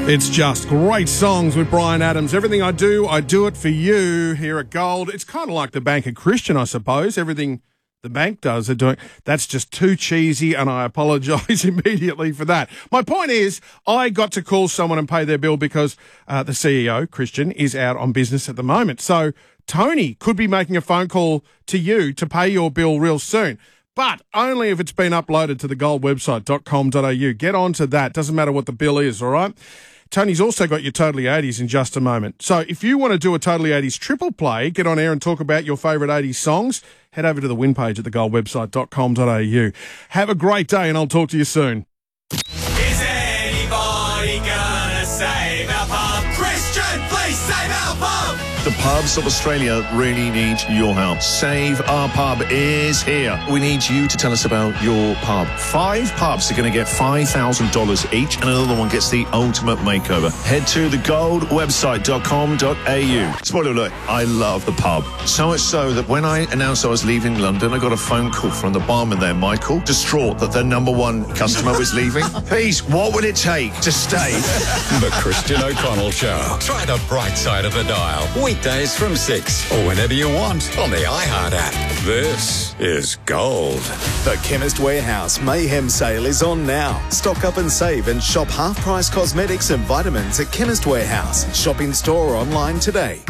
It's just great songs with Bryan Adams. Everything I do it for you here at Gold. It's kind of like the Bank of Christian, I suppose. Everything the bank does, they're doing. That's just too cheesy, and I apologise immediately for that. My point is, I got to call someone and pay their bill because the CEO, Christian, is out on business at the moment. So Tony could be making a phone call to you to pay your bill real soon. But only if it's been uploaded to the goldwebsite.com.au. Get on to that. Doesn't matter what the bill is, all right? Tony's also got your Totally 80s in just a moment. So if you want to do a Totally 80s triple play, get on air and talk about your favourite 80s songs, head over to the win page at thegoldwebsite.com.au. Have a great day and I'll talk to you soon. Is anybody gonna save our pub? Christian, please save our pub! The pubs of Australia really need your help. Save Our Pub is here. We need you to tell us about your pub. 5 pubs are going to get $5,000 each, and another one gets the ultimate makeover. Head to thegoldwebsite.com.au. Spoiler alert, I love the pub. So much so that when I announced I was leaving London, I got a phone call from the barman there, Michael, distraught that their number one customer was leaving. Please, what would it take to stay? The Christian O'Connell Show. Try the bright side of the dial. Weekdays from 6 or whenever you want on the iHeart app. This is Gold. The Chemist Warehouse Mayhem Sale is on now. Stock up and save and shop half-price cosmetics and vitamins at Chemist Warehouse. Shop in store or online today.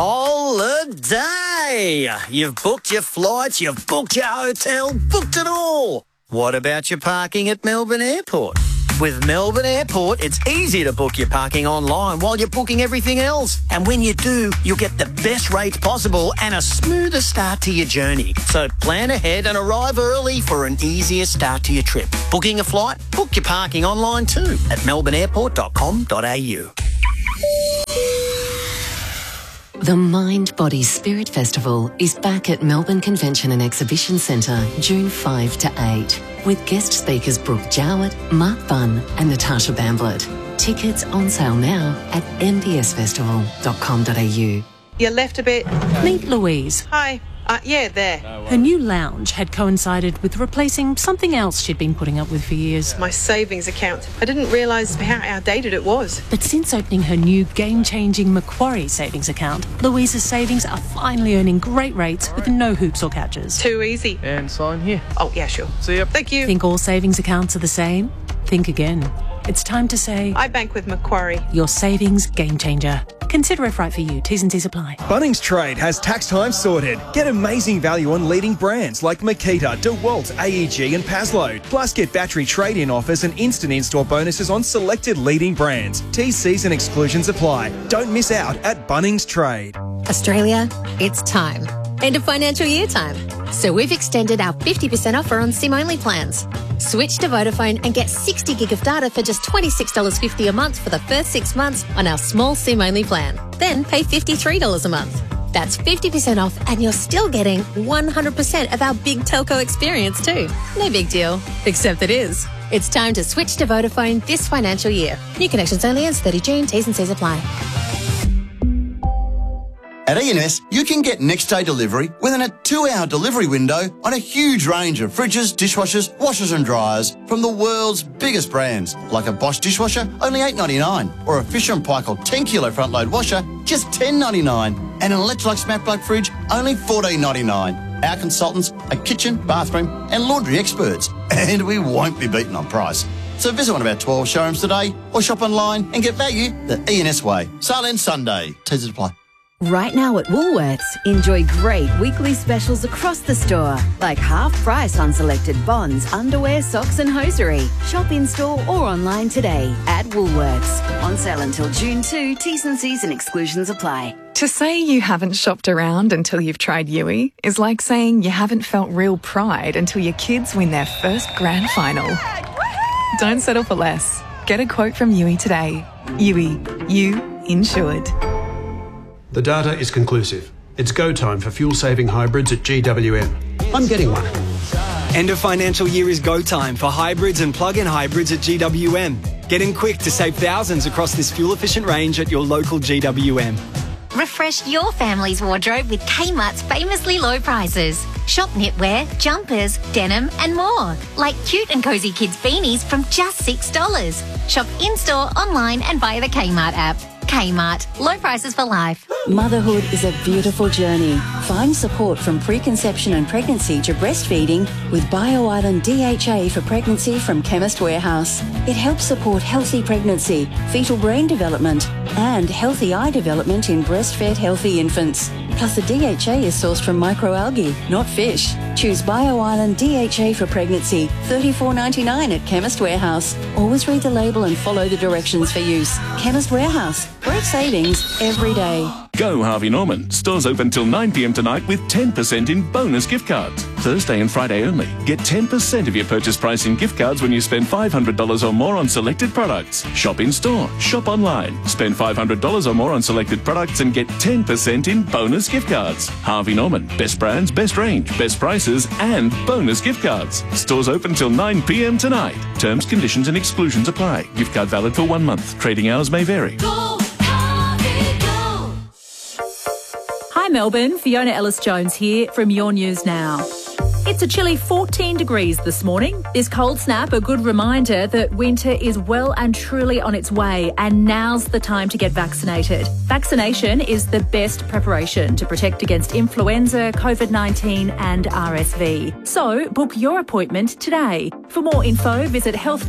Holiday! You've booked your flights, you've booked your hotel, booked it all. What about your parking at Melbourne Airport? With Melbourne Airport, it's easy to book your parking online while you're booking everything else. And when you do, you'll get the best rates possible and a smoother start to your journey. So plan ahead and arrive early for an easier start to your trip. Booking a flight? Book your parking online too at melbourneairport.com.au. The Mind, Body, Spirit Festival is back at Melbourne Convention and Exhibition Centre, June 5 to 8, with guest speakers Brooke Jowett, Mark Bunn and Natasha Bamblett. Tickets on sale now at mdsfestival.com.au. You left a bit. Meet Louise. Hi. Yeah, there. Her new lounge had coincided with replacing something else she'd been putting up with for years. My savings account. I didn't realise how outdated it was. But since opening her new game-changing Macquarie savings account, Louise's savings are finally earning great rates with no hoops or catches. Too easy. And sign here. Oh, yeah, sure. See ya. Thank you. Think all savings accounts are the same? Think again. It's time to say, I bank with Macquarie. Your savings game changer. Consider if right for you. T's and C's apply. Bunnings Trade has tax time sorted. Get amazing value on leading brands like Makita, DeWalt, AEG and Pasload. Plus get battery trade-in offers and instant in-store bonuses on selected leading brands. T's, C's and exclusions apply. Don't miss out at Bunnings Trade. Australia, it's time. End of financial year time. So we've extended our 50% offer on SIM-only plans. Switch to Vodafone and get 60 gig of data for just $26.50 a month for the first 6 months on our small SIM-only plan. Then pay $53 a month. That's 50% off and you're still getting 100% of our big telco experience too. No big deal. Except it is. It's time to switch to Vodafone this financial year. New connections only ends 30 June. T's and C's apply. At E&S, you can get next-day delivery within a 2-hour delivery window on a huge range of fridges, dishwashers, washers and dryers from the world's biggest brands, like a Bosch dishwasher, only $8.99, or a Fisher & Paykel 10-kilo front-load washer, just $10.99, and an Electrolux Matte Black fridge, only $14.99. Our consultants are kitchen, bathroom and laundry experts, and we won't be beaten on price. So visit one of our 12 showrooms today or shop online and get value the E&S way. Sale ends Sunday. Teasers apply. Right now at Woolworths, enjoy great weekly specials across the store, like half price on selected bonds, underwear, socks and hosiery. Shop in store or online today at Woolworths. On sale until June 2, T's and C's and exclusions apply. To say you haven't shopped around until you've tried Yui is like saying you haven't felt real pride until your kids win their first grand final. Don't settle for less. Get a quote from Yui today. Yui, you insured. The data is conclusive. It's go time for fuel-saving hybrids at GWM. I'm getting one. End of financial year is go time for hybrids and plug-in hybrids at GWM. Get in quick to save thousands across this fuel-efficient range at your local GWM. Refresh your family's wardrobe with Kmart's famously low prices. Shop knitwear, jumpers, denim and more. Like cute and cozy kids beanies from just $6. Shop in-store, online and via the Kmart app. Kmart. Low prices for life. Motherhood is a beautiful journey. Find support from preconception and pregnancy to breastfeeding with BioIsland DHA for pregnancy from Chemist Warehouse. It helps support healthy pregnancy, fetal brain development, and healthy eye development in breastfed healthy infants. Plus, the DHA is sourced from microalgae, not fish. Choose BioIsland DHA for pregnancy, $34.99 at Chemist Warehouse. Always read the label and follow the directions for use. Chemist Warehouse. Great savings every day. Go Harvey Norman. Stores open till 9 p.m. tonight with 10% in bonus gift cards. Thursday and Friday only. Get 10% of your purchase price in gift cards when you spend $500 or more on selected products. Shop in store. Shop online. Spend $500 or more on selected products and get 10% in bonus gift cards. Harvey Norman. Best brands, best range, best prices and bonus gift cards. Stores open till 9 p.m. tonight. Terms, conditions and exclusions apply. Gift card valid for 1 month. Trading hours may vary. Hi Melbourne, Fiona Ellis-Jones here from Your News Now. It's a chilly 14 degrees this morning. This cold snap, a good reminder that winter is well and truly on its way, and now's the time to get vaccinated. Vaccination is the best preparation to protect against influenza, COVID-19 and RSV. So book your appointment today. For more info, visit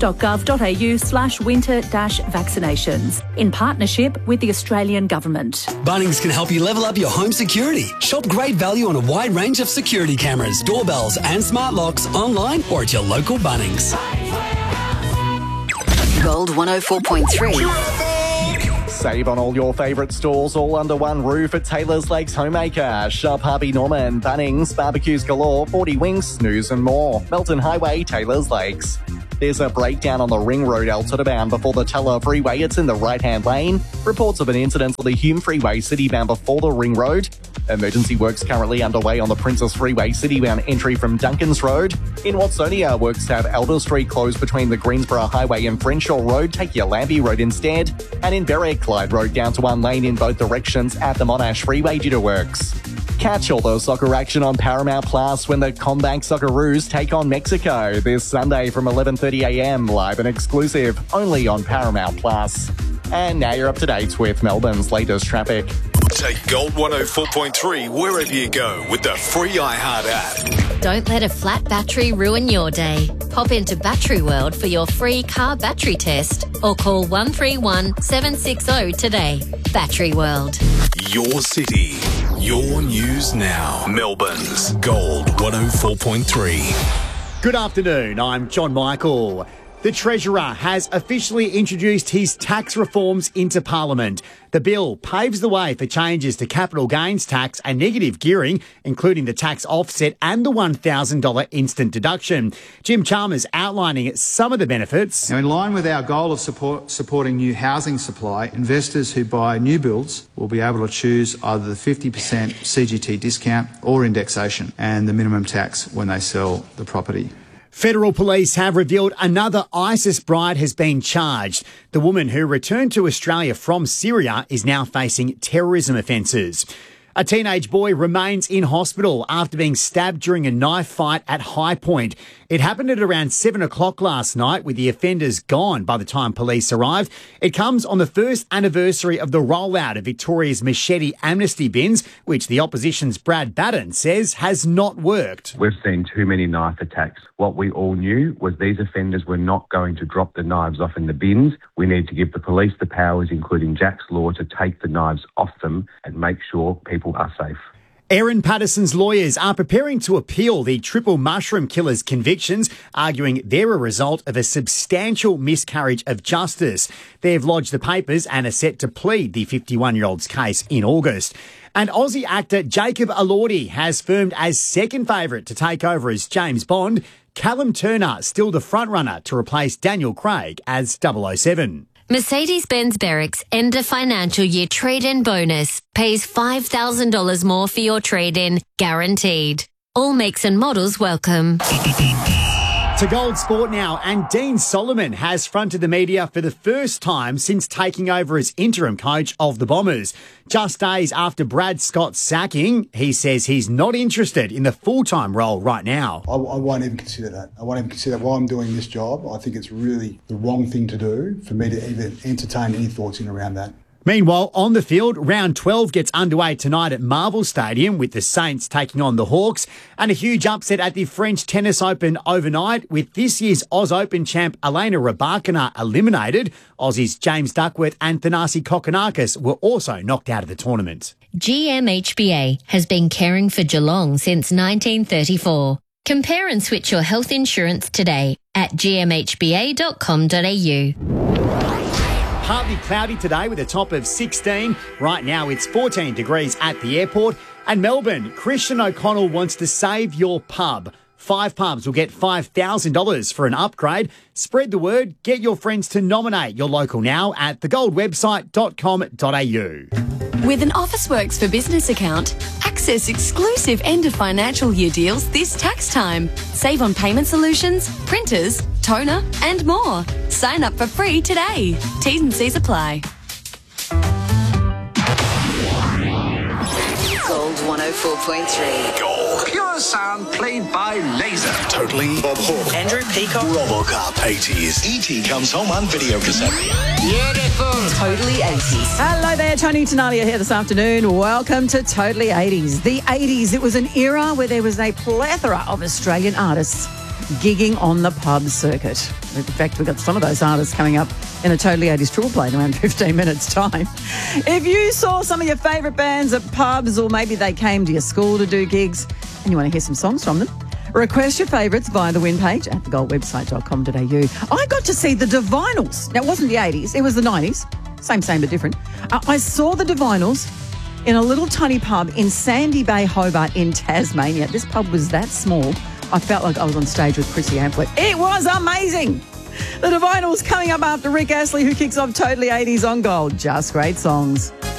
health.gov.au/winter-vaccinations in partnership with the Australian Government. Bunnings can help you level up your home security. Shop great value on a wide range of security cameras, doorbells and smart locks online or at your local Bunnings. Gold 104.3. Save on all your favourite stores, all under one roof at Taylor's Lakes Homemaker. Shop Harvey Norman, Bunnings, barbecues galore, 40 Wings, snooze and more. Melton Highway, Taylor's Lakes. There's a breakdown on the Ring Road Altona before the Teller Freeway. It's in the right-hand lane. Reports of an incident on the Hume Freeway citybound before the Ring Road. Emergency works currently underway on the Princess Freeway citybound entry from Duncans Road. In Watsonia, works have Elder Street closed between the Greensborough Highway and Crenshaw Road. Take your Lambie Road instead. And in Berwick, Clyde Road down to one lane in both directions at the Monash Freeway due to works. Catch all the soccer action on Paramount Plus when the CommBank Socceroos take on Mexico this Sunday from 11:30am, live and exclusive, only on Paramount Plus. And now you're up to date with Melbourne's latest traffic. Take Gold 104.3 wherever you go with the free iHeart app. Don't let a flat battery ruin your day. Pop into Battery World for your free car battery test or call 131 760 today. Battery World. Your city, your news now. Melbourne's Gold 104.3. Good afternoon, I'm John Michael. The Treasurer has officially introduced his tax reforms into Parliament. The bill paves the way for changes to capital gains tax and negative gearing, including the tax offset and the $1,000 instant deduction. Jim Chalmers outlining some of the benefits. Now, in line with our goal of supporting new housing supply, investors who buy new builds will be able to choose either the 50% CGT discount or indexation and the minimum tax when they sell the property. Federal police have revealed another ISIS bride has been charged. The woman who returned to Australia from Syria is now facing terrorism offences. A teenage boy remains in hospital after being stabbed during a knife fight at High Point. It happened at around 7 o'clock last night, with the offenders gone by the time police arrived. It comes on the first anniversary of the rollout of Victoria's machete amnesty bins, which the opposition's Brad Batten says has not worked. We've seen too many knife attacks. What we all knew was these offenders were not going to drop the knives off in the bins. We need to give the police the powers, including Jack's Law, to take the knives off them and make sure people are safe. Erin Patterson's lawyers are preparing to appeal the triple mushroom killer's convictions, arguing they're a result of a substantial miscarriage of justice. They've lodged the papers and are set to plead the 51-year-old's case in August. And Aussie actor Jacob Elordi has firmed as second favourite to take over as James Bond. Callum Turner still the frontrunner to replace Daniel Craig as 007. Mercedes-Benz Berwick's end of financial year trade-in bonus pays $5,000 more for your trade-in, guaranteed. All makes and models welcome. To Gold Sport now, and Dean Solomon has fronted the media for the first time since taking over as interim coach of the Bombers. Just days after Brad Scott's sacking, he says he's not interested in the full-time role right now. I won't even consider that. I won't even consider while I'm doing this job. I think it's really the wrong thing to do for me to even entertain any thoughts in around that. Meanwhile, on the field, round 12 gets underway tonight at Marvel Stadium with the Saints taking on the Hawks, and a huge upset at the French Tennis Open overnight with this year's Oz Open champ Elena Rybakina eliminated. Aussies James Duckworth and Thanasi Kokkinakis were also knocked out of the tournament. GMHBA has been caring for Geelong since 1934. Compare and switch your health insurance today at gmhba.com.au. Partly cloudy today with a top of 16. Right now it's 14 degrees at the airport. And Melbourne, Christian O'Connell wants to save your pub. 5 pubs will get $5,000 for an upgrade. Spread the word. Get your friends to nominate your local now at thegoldwebsite.com.au. With an Officeworks for Business account, access exclusive end of financial year deals this tax time. Save on payment solutions, printers, toner and more. Sign up for free today. T's and C's apply. Gold 104.3. Gold. Pure sound played by laser. Totally Bob Hawke. Andrew Peacock. Robocop 80s. E.T. comes home on video cassette. Beautiful. Totally 80s. Hello there, Tony Tenalia here this afternoon. Welcome to Totally 80s. The 80s, it was an era where there was a plethora of Australian artists gigging on the pub circuit. In fact, we've got some of those artists coming up in a Totally 80s triple play in around 15 minutes' time. If you saw some of your favourite bands at pubs, or maybe they came to your school to do gigs and you want to hear some songs from them, request your favourites via the win page at thegoldwebsite.com.au. I got to see the Divinals. Now, it wasn't the 80s, it was the 90s. Same but different. I saw the Divinals in a little tiny pub in Sandy Bay, Hobart in Tasmania. This pub was that small, I felt like I was on stage with Chrissy Amplet. It was amazing. The Divinals coming up after Rick Astley, who kicks off Totally 80s on Gold. Just great songs.